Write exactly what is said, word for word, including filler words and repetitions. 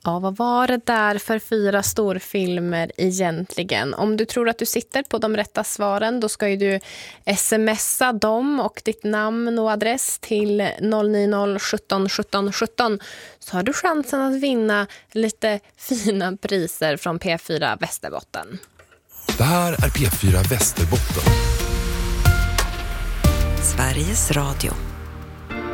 Ja, vad var det där för fyra storfilmer egentligen? Om du tror att du sitter på de rätta svaren, då ska ju du smsa dem och ditt namn och adress till noll nio noll sjutton sjutton sjutton, så har du chansen att vinna lite fina priser från P fyra Västerbotten. Det här är P fyra Västerbotten. Sveriges Radio.